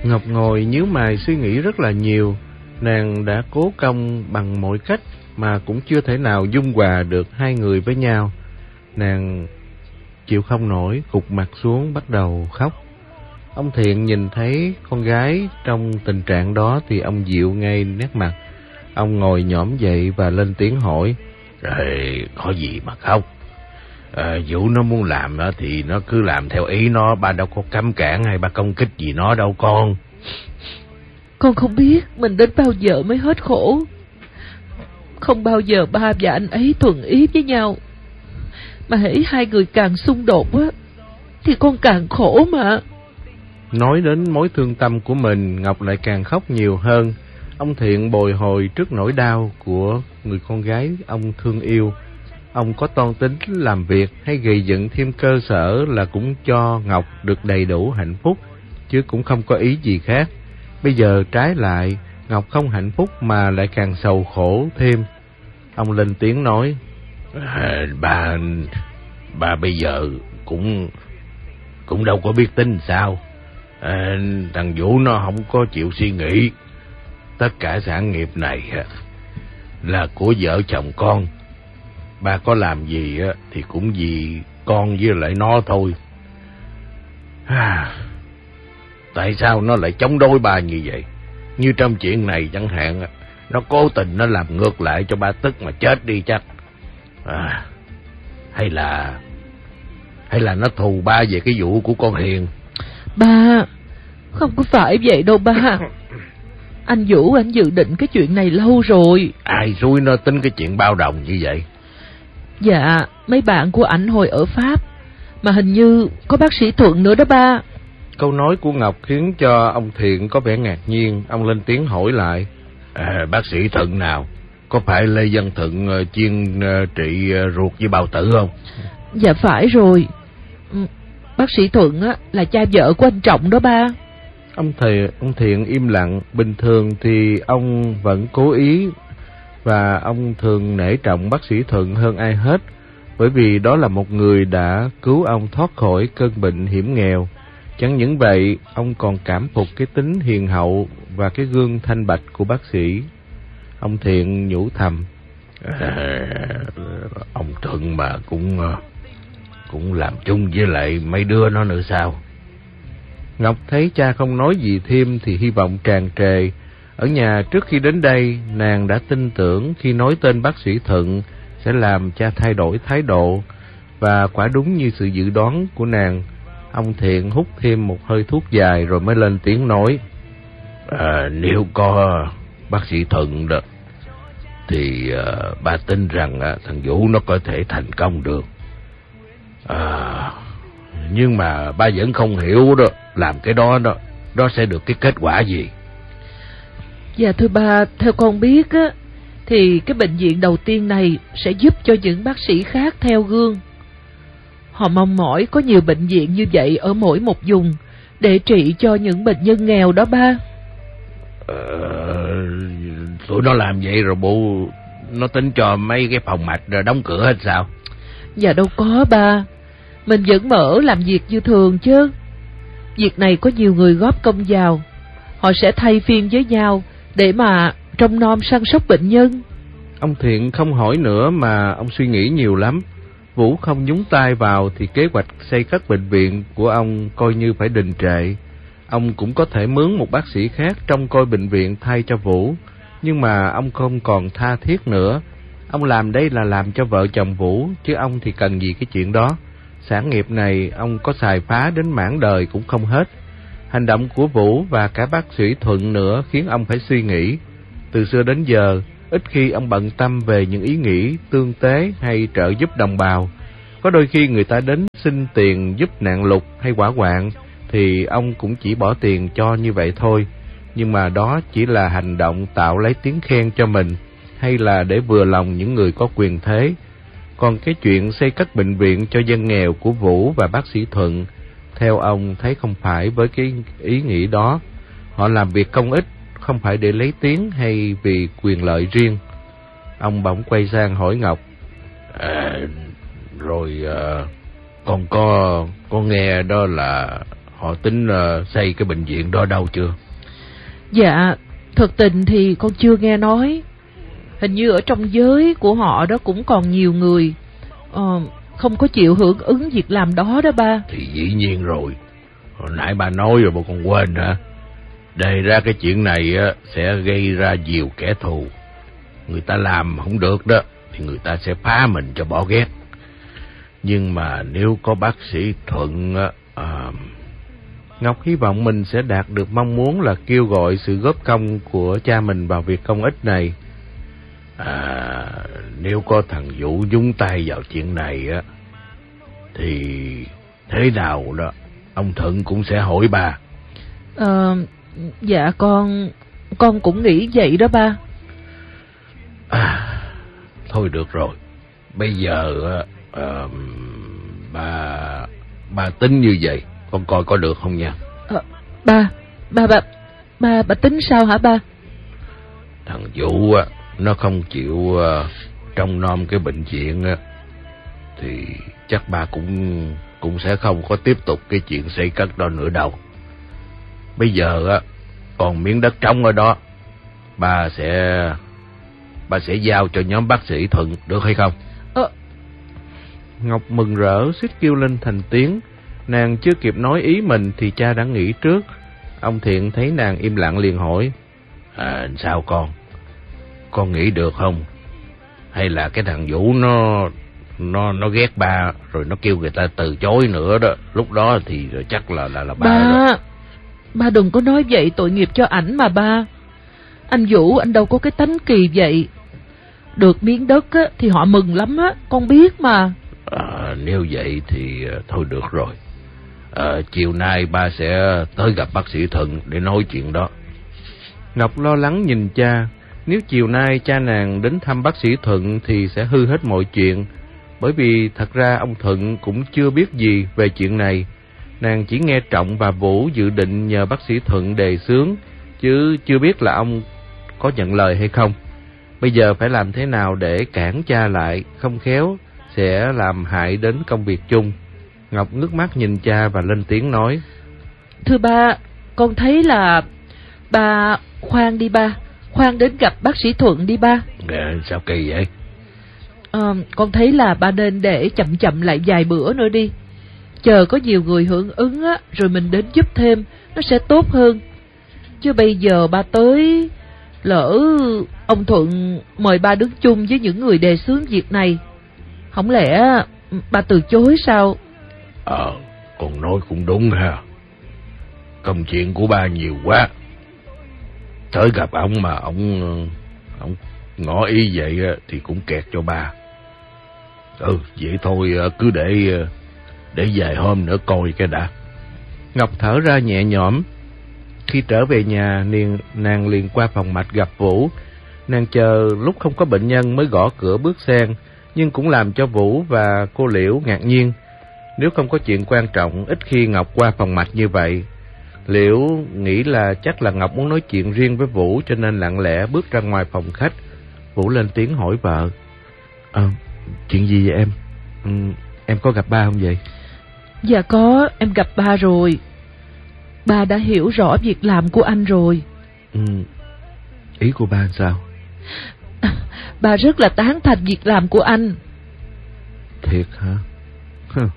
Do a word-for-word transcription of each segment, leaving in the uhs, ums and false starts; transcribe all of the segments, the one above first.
Ngọc ngồi nhíu mày suy nghĩ rất là nhiều. Nàng đã cố công bằng mọi cách mà cũng chưa thể nào dung hòa được hai người với nhau. Nàng chịu không nổi, gục mặt xuống bắt đầu khóc. Ông Thiện nhìn thấy con gái trong tình trạng đó thì ông dịu ngay nét mặt. Ông ngồi nhổm dậy và lên tiếng hỏi: Rồi có gì mà khóc? À, Vũ nó muốn làm thì nó cứ làm theo ý nó, ba đâu có cấm cản hay ba công kích gì nó đâu con. Con không biết mình đến bao giờ mới hết khổ. Không bao giờ ba và anh ấy thuận ý với nhau, mà hễ hai người càng xung đột á thì con càng khổ mà. Nói đến mối thương tâm của mình, Ngọc lại càng khóc nhiều hơn. Ông Thiện bồi hồi trước nỗi đau của người con gái ông thương yêu. Ông có toan tính làm việc hay gây dựng thêm cơ sở là cũng cho Ngọc được đầy đủ hạnh phúc, chứ cũng không có ý gì khác. Bây giờ trái lại, Ngọc không hạnh phúc mà lại càng sầu khổ thêm. Ông lên tiếng nói: à, Ba ba bây giờ cũng cũng đâu có biết tính sao. À, thằng Vũ nó không có chịu suy nghĩ. Tất cả sản nghiệp này là của vợ chồng con. Ba có làm gì thì cũng vì con với lại nó thôi. À, tại sao nó lại chống đối ba như vậy? Như trong chuyện này chẳng hạn, nó cố tình nó làm ngược lại cho ba tức mà chết đi chắc. À, hay là hay là nó thù ba về cái vụ của con Hiền? Ba, không có phải vậy đâu ba. Anh Vũ anh dự định cái chuyện này lâu rồi. Ai xui nó tính cái chuyện bao đồng như vậy? Dạ, mấy bạn của ảnh hồi ở Pháp, mà hình như có bác sĩ Thuận nữa đó ba. Câu nói của Ngọc khiến cho ông Thiện có vẻ ngạc nhiên. Ông lên tiếng hỏi lại: à, Bác sĩ Thuận nào? Có phải Lê Văn Thuận chuyên trị ruột với bao tử không? Dạ phải rồi. Bác sĩ Thuận á là cha vợ của anh Trọng đó ba. Ông thầy ông Thiện im lặng. Bình thường thì ông vẫn cố ý, và ông thường nể trọng bác sĩ Thuận hơn ai hết, bởi vì đó là một người đã cứu ông thoát khỏi cơn bệnh hiểm nghèo. Chẳng những vậy, ông còn cảm phục cái tính hiền hậu và cái gương thanh bạch của bác sĩ. Ông Thiện nhủ thầm: à, ông Thuận mà cũng cũng làm chung với lại mấy đứa nó nữa sao? Ngọc thấy cha không nói gì thêm thì hy vọng tràn trề. Ở nhà trước khi đến đây, nàng đã tin tưởng khi nói tên bác sĩ Thuận sẽ làm cha thay đổi thái độ, và quả đúng như sự dự đoán của nàng. Ông Thiện hút thêm một hơi thuốc dài rồi mới lên tiếng nói: à, nếu có bác sĩ Thuận đó thì uh, ba tin rằng uh, thằng Vũ nó có thể thành công được. À, nhưng mà ba vẫn không hiểu đó, làm cái đó đó đó sẽ được cái kết quả gì? Dạ thưa ba, theo con biết á, thì cái bệnh viện đầu tiên này sẽ giúp cho những bác sĩ khác theo gương. Họ mong mỏi có nhiều bệnh viện như vậy ở mỗi một vùng để trị cho những bệnh nhân nghèo đó ba. Ờ, tụi nó làm vậy rồi bộ nó tính cho mấy cái phòng mạch rồi đóng cửa hết sao? Dạ đâu có ba, mình vẫn mở làm việc như thường chứ. Việc này có nhiều người góp công vào, họ sẽ thay phiên với nhau để mà trông nom săn sóc bệnh nhân. Ông Thiện không hỏi nữa mà ông suy nghĩ nhiều lắm. Vũ không nhúng tay vào thì kế hoạch xây các bệnh viện của ông coi như phải đình trệ. Ông cũng có thể mướn một bác sĩ khác trông coi bệnh viện thay cho Vũ, nhưng mà ông không còn tha thiết nữa. Ông làm đây là làm cho vợ chồng Vũ, chứ ông thì cần gì cái chuyện đó. Sản nghiệp này ông có xài phá đến mãn đời cũng không hết. Hành động của Vũ và cả bác sĩ Thuận nữa khiến ông phải suy nghĩ. Từ xưa đến giờ, ít khi ông bận tâm về những ý nghĩ tương tế hay trợ giúp đồng bào. Có đôi khi người ta đến xin tiền giúp nạn lụt hay hỏa hoạn thì ông cũng chỉ bỏ tiền cho như vậy thôi. Nhưng mà đó chỉ là hành động tạo lấy tiếng khen cho mình, hay là để vừa lòng những người có quyền thế. Còn cái chuyện xây các bệnh viện cho dân nghèo của Vũ và bác sĩ Thuận, theo ông thấy không phải với cái ý nghĩ đó. Họ làm việc công ích không phải để lấy tiếng hay vì quyền lợi riêng. Ông bỗng quay sang hỏi Ngọc: à, rồi à, con có có nghe đó là họ tính uh, xây cái bệnh viện đó đâu chưa? Dạ, thực tình thì con chưa nghe nói. Hình như ở trong giới của họ đó cũng còn nhiều người uh, không có chịu hưởng ứng việc làm đó đó ba. Thì dĩ nhiên rồi. Hồi nãy bà nói rồi mà còn quên hả? Đề ra cái chuyện này á, sẽ gây ra nhiều kẻ thù. Người ta làm không được đó thì người ta sẽ phá mình cho bỏ ghét. Nhưng mà nếu có bác sĩ Thuận á, à... Ngọc hy vọng mình sẽ đạt được mong muốn là kêu gọi sự góp công của cha mình vào việc công ích này. À, nếu có thằng Vũ nhúng tay vào chuyện này á, thì thế nào đó ông Thuận cũng sẽ hỏi bà. Ờ, dạ con con cũng nghĩ vậy đó ba. À, thôi được rồi. Bây giờ uh, bà bà tính như vậy, con coi có được không nha? Ờ, ba, ba ba ba bà tính sao hả ba? Thằng Vũ á, nó không chịu uh, trông nom cái bệnh viện á, thì chắc bà cũng cũng sẽ không có tiếp tục cái chuyện xây cất đó nữa đâu. Bây giờ á, còn miếng đất trống ở đó, bà sẽ bà sẽ giao cho nhóm bác sĩ Thuận được hay không? Ờ. Ngọc mừng rỡ suýt kêu lên thành tiếng. Nàng chưa kịp nói ý mình thì cha đã nghĩ trước. Ông Thiện thấy nàng im lặng liền hỏi: À, sao con? Con nghĩ được không? Hay là cái thằng Vũ nó nó nó ghét ba rồi nó kêu người ta từ chối nữa đó, lúc đó thì chắc là là là ba. Ba, rồi. Ba đừng có nói vậy, tội nghiệp cho ảnh mà ba. Anh Vũ anh đâu có cái tánh kỳ vậy. Được miếng đất á, thì họ mừng lắm á, con biết mà. À, nếu vậy thì thôi được rồi. À, chiều nay ba sẽ tới gặp bác sĩ Thuận để nói chuyện đó. Ngọc lo lắng nhìn cha. Nếu chiều nay cha nàng đến thăm bác sĩ Thuận thì sẽ hư hết mọi chuyện. Bởi vì thật ra ông Thuận cũng chưa biết gì về chuyện này. Nàng chỉ nghe Trọng và Vũ dự định nhờ bác sĩ Thuận đề xướng, chứ chưa biết là ông có nhận lời hay không. Bây giờ phải làm thế nào để cản cha lại, không khéo sẽ làm hại đến công việc chung. Ngọc ngước mắt nhìn cha và lên tiếng nói: Thưa ba, con thấy là ba khoan đi ba, khoan đến gặp bác sĩ Thuận đi ba. À, sao kỳ vậy? À, con thấy là ba nên để chậm chậm lại vài bữa nữa đi. Chờ có nhiều người hưởng ứng á, rồi mình đến giúp thêm, nó sẽ tốt hơn. Chứ bây giờ ba tới, lỡ ông Thuận mời ba đứng chung với những người đề xướng việc này, không lẽ ba từ chối sao? Ờ, con nói cũng đúng ha. Công chuyện của ba nhiều quá. Tới gặp ông mà ông ông ngỏ ý vậy thì cũng kẹt cho ba. Ừ, vậy thôi cứ để để vài hôm nữa coi cái đã. Ngọc thở ra nhẹ nhõm. Khi trở về nhà, nàng, nàng liền qua phòng mạch gặp Vũ. Nàng chờ lúc không có bệnh nhân mới gõ cửa bước sang, nhưng cũng làm cho Vũ và cô Liễu ngạc nhiên. Nếu không có chuyện quan trọng, ít khi Ngọc qua phòng mạch như vậy. Liễu nghĩ là chắc là Ngọc muốn nói chuyện riêng với Vũ, cho nên lặng lẽ bước ra ngoài phòng khách. Vũ lên tiếng hỏi vợ: À, chuyện gì vậy em? Ừ, em có gặp ba không vậy? Dạ có, em gặp ba rồi. Ba đã hiểu rõ việc làm của anh rồi. Ừ, ý của ba sao? À, ba rất là tán thành việc làm của anh. Thiệt hả? Hừ.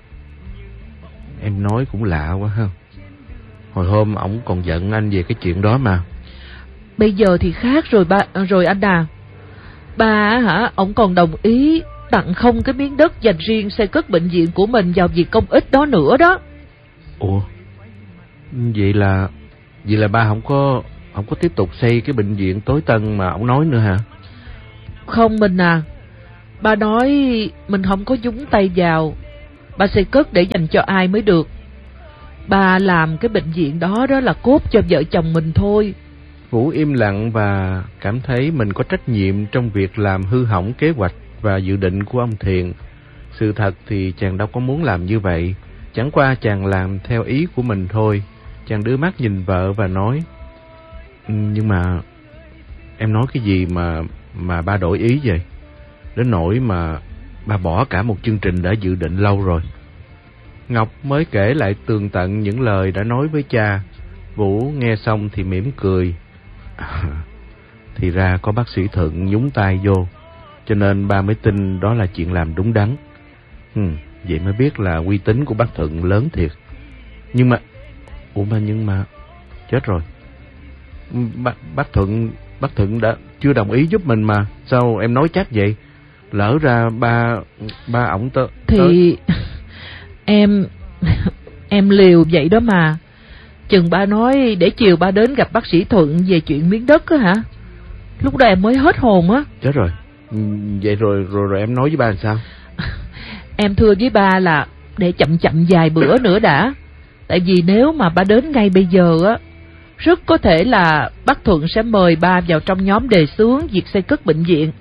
Em nói cũng lạ quá ha. Hồi hôm ổng còn giận anh về cái chuyện đó mà. Bây giờ thì khác rồi ba, rồi anh à. Ba hả, ổng còn đồng ý tặng không cái miếng đất dành riêng xây cất bệnh viện của mình vào việc công ích đó nữa đó. Ủa, vậy là vậy là ba không có không có tiếp tục xây cái bệnh viện tối tân mà ổng nói nữa hả? Không mình à, ba nói mình không có nhúng tay vào. Ba xây cất để dành cho ai mới được. Ba làm cái bệnh viện đó đó là cốt cho vợ chồng mình thôi. Vũ im lặng và cảm thấy mình có trách nhiệm trong việc làm hư hỏng kế hoạch và dự định của ông Thiện. Sự thật thì chàng đâu có muốn làm như vậy, chẳng qua chàng làm theo ý của mình thôi. Chàng đưa mắt nhìn vợ và nói: Nhưng mà em nói cái gì mà mà ba đổi ý vậy? Đến nỗi mà ba bỏ cả một chương trình đã dự định lâu rồi. Ngọc mới kể lại tường tận những lời đã nói với cha. Vũ nghe xong thì mỉm cười. À, thì ra có bác sĩ Thuận nhúng tay vô, cho nên ba mới tin đó là chuyện làm đúng đắn. Ừ, vậy mới biết là uy tín của bác Thuận lớn thiệt. Nhưng mà, ủa mà nhưng mà, chết rồi. Bác, bác Thuận, bác Thuận đã chưa đồng ý giúp mình mà, sao em nói chắc vậy? Lỡ ra ba, ba ổng tớ... Thì... em... em liều vậy đó mà. Chừng ba nói để chiều ba đến gặp bác sĩ Thuận về chuyện miếng đất á hả? Lúc đó em mới hết hồn á. Chết rồi. Vậy rồi, rồi rồi em nói với ba làm sao? Em thưa với ba là để chậm chậm vài bữa nữa đã. Tại vì nếu mà ba đến ngay bây giờ á, rất có thể là bác Thuận sẽ mời ba vào trong nhóm đề xướng việc xây cất bệnh viện.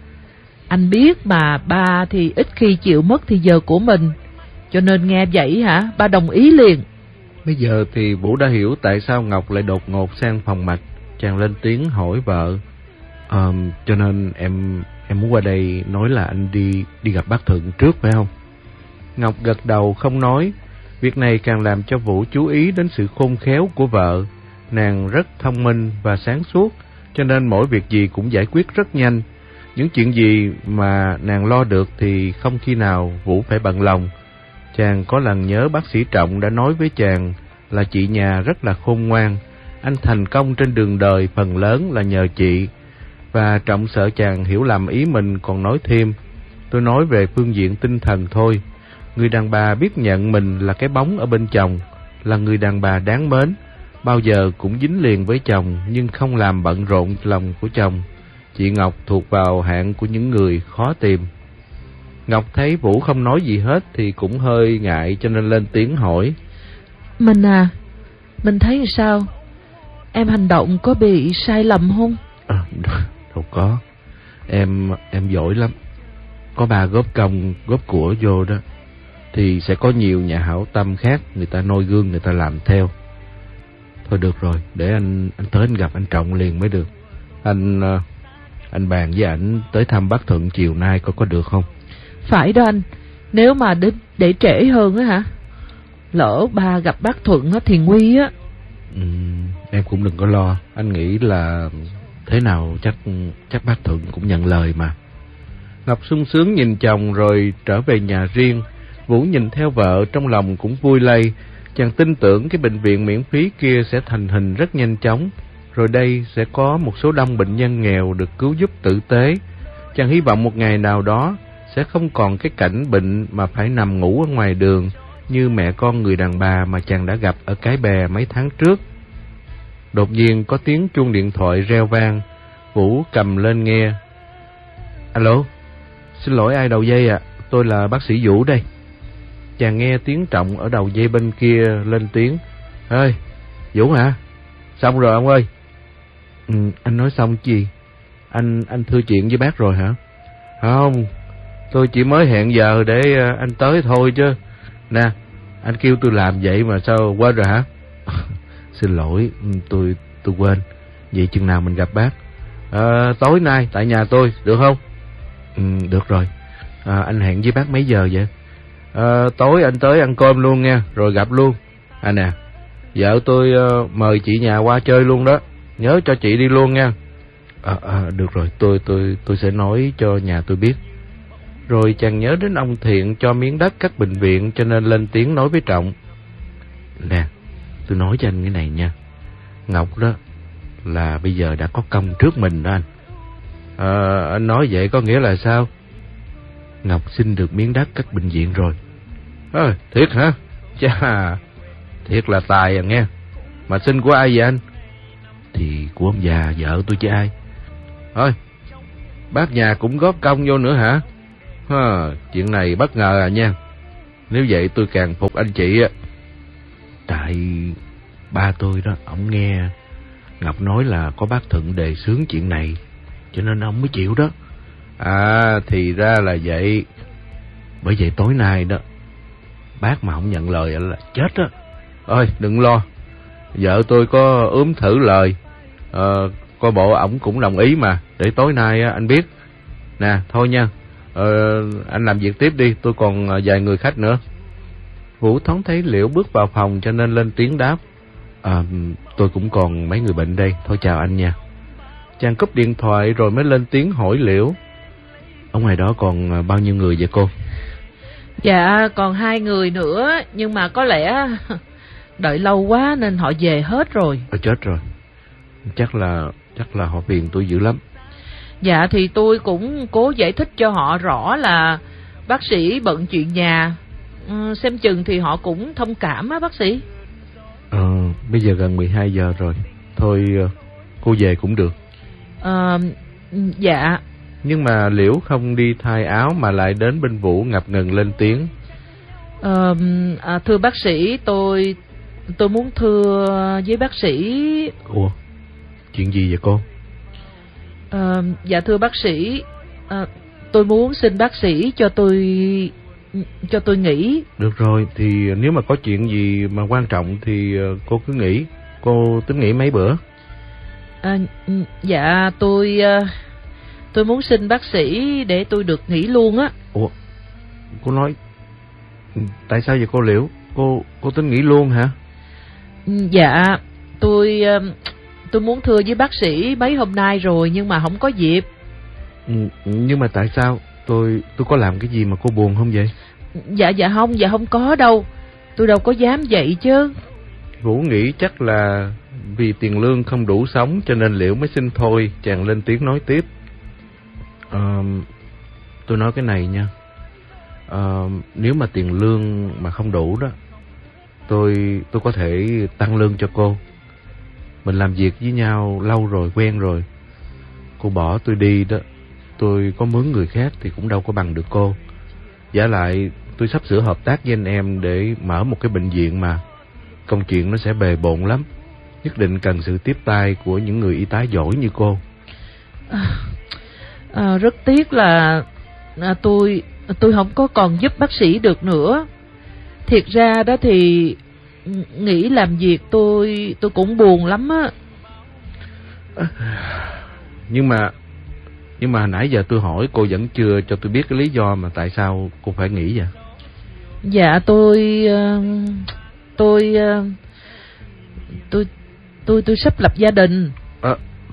Anh biết mà ba thì ít khi chịu mất thì giờ của mình, cho nên nghe vậy hả, ba đồng ý liền. Bây giờ thì Vũ đã hiểu tại sao Ngọc lại đột ngột sang phòng mạch. Chàng lên tiếng hỏi vợ. Ờ, cho nên em em muốn qua đây nói là anh đi đi gặp bác Thuận trước phải không? Ngọc gật đầu không nói. Việc này càng làm cho Vũ chú ý đến sự khôn khéo của vợ. Nàng rất thông minh và sáng suốt, cho nên mỗi việc gì cũng giải quyết rất nhanh. Những chuyện gì mà nàng lo được thì không khi nào Vũ phải bận lòng. Chàng có lần nhớ bác sĩ Trọng đã nói với chàng là chị nhà rất là khôn ngoan. Anh thành công trên đường đời phần lớn là nhờ chị. Và Trọng sợ chàng hiểu lầm ý mình, còn nói thêm: tôi nói về phương diện tinh thần thôi. Người đàn bà biết nhận mình là cái bóng ở bên chồng, là người đàn bà đáng mến, bao giờ cũng dính liền với chồng nhưng không làm bận rộn lòng của chồng. Chị Ngọc thuộc vào hạng của những người khó tìm. Ngọc thấy Vũ không nói gì hết thì cũng hơi ngại, cho nên lên tiếng hỏi: Mình à, mình thấy sao? Em hành động có bị sai lầm không? À, đâu có. Em em giỏi lắm. Có ba góp công góp của vô đó, thì sẽ có nhiều nhà hảo tâm khác, người ta noi gương, người ta làm theo. Thôi được rồi, để anh anh tới anh gặp anh Trọng liền mới được. Anh anh bàn với ảnh tới thăm bác Thuận chiều nay có có được không? Phải đó anh. Nếu mà để, để trễ hơn á hả, lỡ ba gặp bác Thuận á thì nguy á. Ừ, em cũng đừng có lo. Anh nghĩ là thế nào chắc chắc bác Thuận cũng nhận lời mà. Ngọc sung sướng nhìn chồng rồi trở về nhà riêng. Vũ nhìn theo vợ trong lòng cũng vui lây. Chàng tin tưởng cái bệnh viện miễn phí kia sẽ thành hình rất nhanh chóng. Rồi đây sẽ có một số đông bệnh nhân nghèo được cứu giúp tử tế. Chàng hy vọng một ngày nào đó sẽ không còn cái cảnh bệnh mà phải nằm ngủ ở ngoài đường như mẹ con người đàn bà mà chàng đã gặp ở Cái Bè mấy tháng trước. Đột nhiên có tiếng chuông điện thoại reo vang. Vũ cầm lên nghe. Alo, xin lỗi, ai đầu dây ạ? À? Tôi là bác sĩ Vũ đây. Chàng nghe tiếng Trọng ở đầu dây bên kia lên tiếng. Ơi, Vũ hả? Xong rồi ông ơi. Ừ, anh nói xong gì? Anh anh thưa chuyện với bác rồi hả? Không, tôi chỉ mới hẹn giờ để anh tới thôi chứ. Nè, anh kêu tôi làm vậy mà sao quên rồi hả? Xin lỗi, tôi tôi quên. Vậy chừng nào mình gặp bác? À, tối nay tại nhà tôi, được không? Ừ, được rồi. À, anh hẹn với bác mấy giờ vậy? À, tối anh tới ăn cơm luôn nha, rồi gặp luôn. À nè, vợ tôi uh, mời chị nhà qua chơi luôn đó, nhớ cho chị đi luôn nha. À, à, được rồi, tôi tôi tôi sẽ nói cho nhà tôi biết. Rồi chàng nhớ đến ông Thiện cho miếng đất cắt bệnh viện, cho nên lên tiếng nói với Trọng. Nè, tôi nói cho anh cái này nha. Ngọc đó là bây giờ đã có công trước mình đó anh. À, anh nói vậy có nghĩa là sao? Ngọc xin được miếng đất cắt bệnh viện rồi. À, thiệt hả? Chà, thiệt là tài à nghe. Mà xin của ai vậy anh? Thì của ông già vợ tôi chứ ai. Thôi, bác nhà cũng góp công vô nữa hả? Ha, chuyện này bất ngờ à nha. Nếu vậy tôi càng phục anh chị á. Tại ba tôi đó, ổng nghe Ngọc nói là có bác Thuận đề xướng chuyện này, cho nên ông mới chịu đó. À, thì ra là vậy. Bởi vậy tối nay đó, bác mà không nhận lời là chết á. Ôi, đừng lo. Vợ tôi có ướm thử lời. Ờ, coi bộ ổng cũng đồng ý mà. Để tối nay á, anh biết. Nè, thôi nha. Ờ, anh làm việc tiếp đi, tôi còn vài người khách nữa. Vũ thoáng thấy Liễu bước vào phòng cho nên lên tiếng đáp: À, tôi cũng còn mấy người bệnh đây, thôi chào anh nha. Chàng cúp điện thoại rồi mới lên tiếng hỏi Liễu: Ở ngoài đó còn bao nhiêu người vậy cô? Dạ còn hai người nữa, nhưng mà có lẽ đợi lâu quá nên họ về hết rồi. Ôi chết rồi, chắc là chắc là họ phiền tôi dữ lắm. Dạ thì tôi cũng cố giải thích cho họ rõ là bác sĩ bận chuyện nhà, ừ, xem chừng thì họ cũng thông cảm á bác sĩ. Ờ, bây giờ gần mười hai giờ rồi, thôi cô về cũng được. Ờ, dạ. Nhưng mà Liễu không đi thay áo mà lại đến bên Vũ ngập ngừng lên tiếng: Ờ, à, thưa bác sĩ, tôi tôi muốn thưa với bác sĩ. Ủa, chuyện gì vậy cô? Ờ, dạ thưa bác sĩ, à, tôi muốn xin bác sĩ cho tôi cho tôi nghỉ. Được rồi, thì nếu mà có chuyện gì mà quan trọng thì cô cứ nghỉ. Cô tính nghỉ mấy bữa? À, dạ tôi tôi muốn xin bác sĩ để tôi được nghỉ luôn á. Ủa, cô nói tại sao vậy cô Liễu? Cô cô tính nghỉ luôn hả? Dạ tôi tôi muốn thưa với bác sĩ mấy hôm nay rồi nhưng mà không có dịp. Ừ, nhưng mà tại sao? Tôi tôi có làm cái gì mà cô buồn không vậy? Dạ dạ không, dạ không có đâu. Tôi đâu có dám vậy chứ. Vũ nghĩ chắc là vì tiền lương không đủ sống cho nên Liễu mới xin thôi. Chàng lên tiếng nói tiếp: à, tôi nói cái này nha, à, nếu mà tiền lương mà không đủ đó, tôi tôi có thể tăng lương cho cô. Mình làm việc với nhau lâu rồi, quen rồi. Cô bỏ tôi đi đó, tôi có mướn người khác thì cũng đâu có bằng được cô. Giả lại tôi sắp sửa hợp tác với anh em để mở một cái bệnh viện mà công chuyện nó sẽ bề bộn lắm. Nhất định cần sự tiếp tay của những người y tá giỏi như cô. À, à, rất tiếc là à, tôi tôi không có còn giúp bác sĩ được nữa. Thiệt ra đó thì nghĩ làm việc tôi tôi cũng buồn lắm á. À, nhưng mà nhưng mà nãy giờ tôi hỏi cô vẫn chưa cho tôi biết cái lý do mà tại sao cô phải nghỉ vậy? Dạ tôi tôi tôi tôi tôi sắp lập gia đình. À,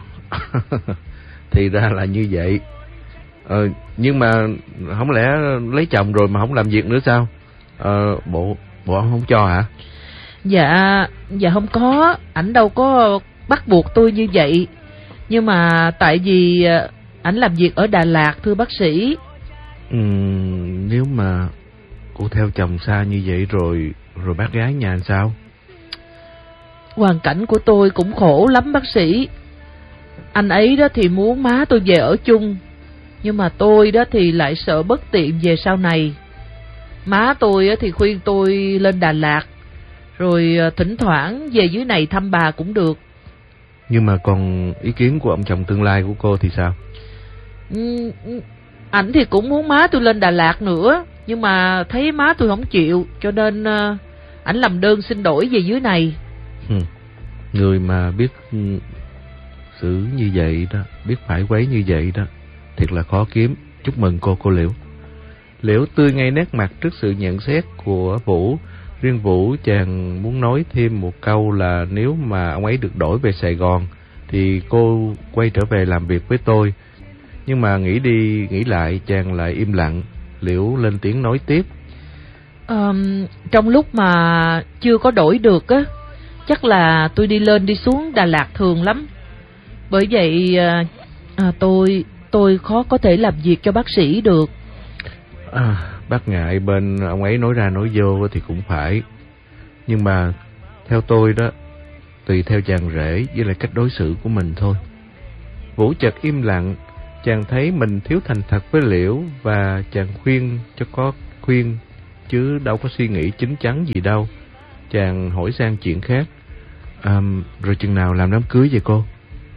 thì ra là như vậy. Ờ, nhưng mà không lẽ lấy chồng rồi mà không làm việc nữa sao? Ờ, bộ bộ ông không cho hả? Dạ dạ không có, ảnh đâu có bắt buộc tôi như vậy. Nhưng mà tại vì ảnh làm việc ở Đà Lạt thưa bác sĩ. Ừ, nếu mà cô theo chồng xa như vậy rồi rồi bác gái nhà làm sao? Hoàn cảnh của tôi cũng khổ lắm bác sĩ. Anh ấy đó thì muốn má tôi về ở chung, nhưng mà tôi đó thì lại sợ bất tiện về sau này. Má tôi thì khuyên tôi lên Đà Lạt, rồi thỉnh thoảng về dưới này thăm bà cũng được. Nhưng mà còn ý kiến của ông chồng tương lai của cô thì sao? Ừ, ảnh thì cũng muốn má tôi lên Đà Lạt nữa, nhưng mà thấy má tôi không chịu, cho nên ảnh làm đơn xin đổi về dưới này. Ừ, người mà biết xử như vậy đó, biết phải quấy như vậy đó, thiệt là khó kiếm. Chúc mừng cô, cô Liễu. Liễu tươi ngay nét mặt trước sự nhận xét của Vũ. Riêng Vũ, chàng muốn nói thêm một câu là nếu mà ông ấy được đổi về Sài Gòn thì cô quay trở về làm việc với tôi. Nhưng mà nghĩ đi nghĩ lại, chàng lại im lặng. Liễu lên tiếng nói tiếp: à, trong lúc mà chưa có đổi được á, chắc là tôi đi lên đi xuống Đà Lạt thường lắm. Bởi vậy à, tôi tôi khó có thể làm việc cho bác sĩ được. À, bác ngại bên ông ấy nói ra nói vô thì cũng phải. Nhưng mà theo tôi đó, tùy theo chàng rể với lại cách đối xử của mình thôi. Vũ chợt im lặng. Chàng thấy mình thiếu thành thật với Liễu và chàng khuyên cho có khuyên chứ đâu có suy nghĩ chín chắn gì đâu. Chàng hỏi sang chuyện khác: à, rồi chừng nào làm đám cưới vậy cô?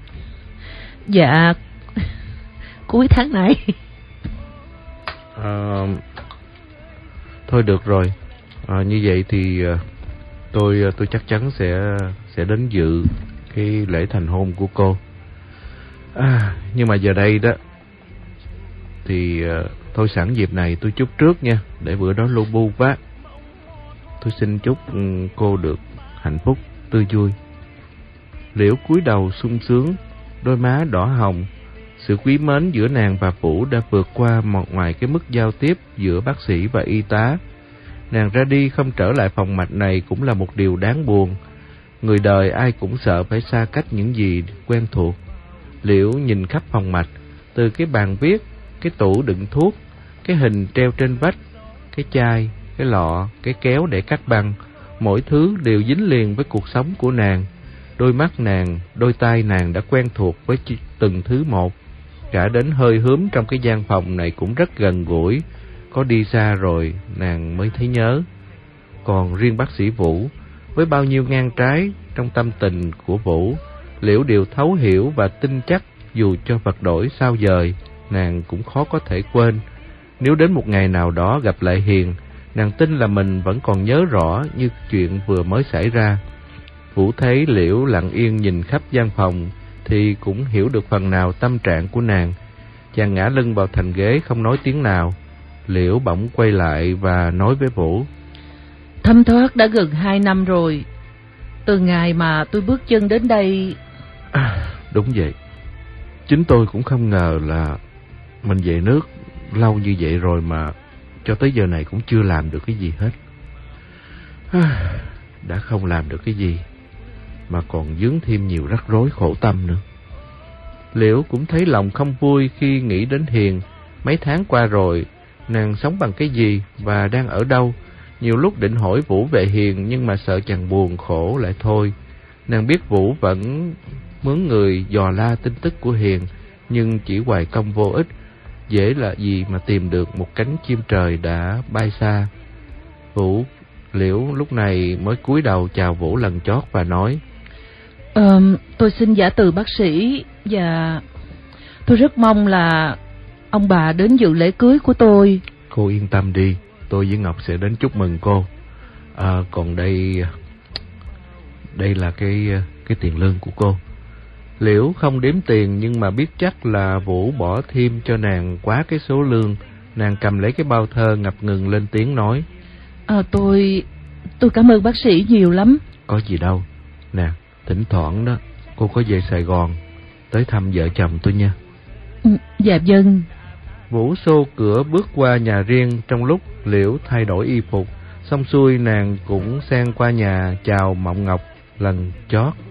Dạ cuối tháng này. À, thôi được rồi. À, như vậy thì tôi tôi chắc chắn sẽ sẽ đến dự cái lễ thành hôn của cô. À, nhưng mà giờ đây đó thì thôi sẵn dịp này tôi chúc trước nha, để bữa đó lu bu quá. Tôi xin chúc cô được hạnh phúc, tươi vui. Liễu cúi đầu sung sướng, đôi má đỏ hồng. Sự quý mến giữa nàng và Vũ đã vượt qua một ngoài cái mức giao tiếp giữa bác sĩ và y tá. Nàng ra đi không trở lại phòng mạch này cũng là một điều đáng buồn. Người đời ai cũng sợ phải xa cách những gì quen thuộc. Liễu nhìn khắp phòng mạch, từ cái bàn viết, cái tủ đựng thuốc, cái hình treo trên vách, cái chai, cái lọ, cái kéo để cắt băng, mỗi thứ đều dính liền với cuộc sống của nàng. Đôi mắt nàng, đôi tai nàng đã quen thuộc với từng thứ một. Cả đến hơi hướm trong cái gian phòng này cũng rất gần gũi. Có đi xa rồi nàng mới thấy nhớ. Còn riêng bác sĩ Vũ, với bao nhiêu ngang trái trong tâm tình của Vũ, Liễu đều thấu hiểu và tin chắc dù cho vật đổi sao dời, nàng cũng khó có thể quên. Nếu đến một ngày nào đó gặp lại Hiền, nàng tin là mình vẫn còn nhớ rõ như chuyện vừa mới xảy ra. Vũ thấy Liễu lặng yên nhìn khắp gian phòng thì cũng hiểu được phần nào tâm trạng của nàng. Chàng ngã lưng vào thành ghế không nói tiếng nào. Liễu bỗng quay lại và nói với Vũ: Thấm thoát đã gần hai năm rồi. Từ ngày mà tôi bước chân đến đây... À, đúng vậy. Chính tôi cũng không ngờ là mình về nước lâu như vậy rồi mà cho tới giờ này cũng chưa làm được cái gì hết. À, đã không làm được cái gì mà còn vướng thêm nhiều rắc rối khổ tâm nữa. Liễu cũng thấy lòng không vui khi nghĩ đến Hiền. Mấy tháng qua rồi, nàng sống bằng cái gì và đang ở đâu? Nhiều lúc định hỏi Vũ về Hiền nhưng mà sợ chàng buồn khổ lại thôi. Nàng biết Vũ vẫn mướn người dò la tin tức của Hiền, nhưng chỉ hoài công vô ích. Dễ là gì mà tìm được một cánh chim trời đã bay xa. Vũ, Liễu lúc này mới cúi đầu chào Vũ lần chót và nói: Ờ, tôi xin giả từ bác sĩ và tôi rất mong là ông bà đến dự lễ cưới của tôi. Cô yên tâm đi, tôi với Ngọc sẽ đến chúc mừng cô. À, còn đây, đây là cái cái tiền lương của cô. Liễu không đếm tiền nhưng mà biết chắc là Vũ bỏ thêm cho nàng quá cái số lương. Nàng cầm lấy cái bao thơ ngập ngừng lên tiếng nói: À, tôi tôi cảm ơn bác sĩ nhiều lắm. Có gì đâu. Nè, thỉnh thoảng đó cô có về Sài Gòn tới thăm vợ chồng tôi nha. Ừ, dạ vâng. Vũ xô cửa bước qua nhà riêng. Trong lúc Liễu thay đổi y phục xong xuôi, nàng cũng xen qua nhà chào Mộng Ngọc lần chót.